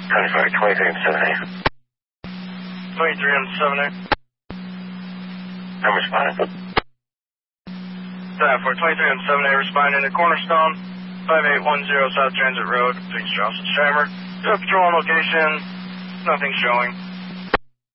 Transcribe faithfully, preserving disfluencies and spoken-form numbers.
Sorry, twenty-three and seven A. twenty-three and seven A. I'm responding. Staff for twenty-three and seven A responding to Cornerstone, five eight one zero South Transit Road, between Strauss and Strammer. Do a patrol on location, nothing showing.